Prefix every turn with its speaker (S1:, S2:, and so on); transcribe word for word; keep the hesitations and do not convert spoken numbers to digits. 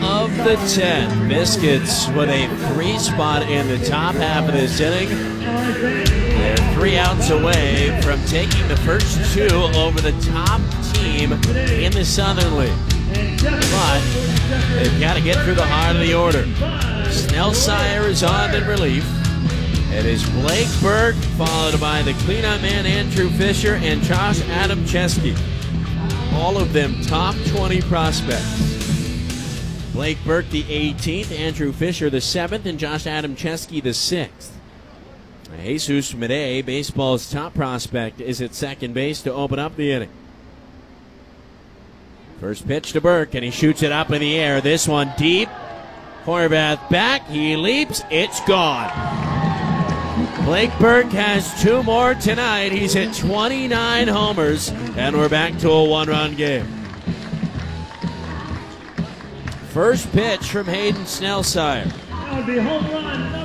S1: of the tenth. Biscuits with a three spot in the top half of this inning. They're three outs away from taking the first two over the top team in the Southern League. But they've got to get through the heart of the order. Snellsire is on in relief. It is Blake Burke, followed by the cleanup man Andrew Fisher and Josh Adamczewski. All of them top twenty prospects. Blake Burke the eighteenth, Andrew Fisher the seventh, and Josh Adamczewski the sixth. Jesus Mede, baseball's top prospect, is at second base to open up the inning. First pitch to Burke, and he shoots it up in the air. This one deep. Horvath back. He leaps. It's gone. Blake Burke has two more tonight. He's hit twenty-nine homers, and we're back to a one-run game. First pitch from Hayden Snellsire.
S2: That would be home run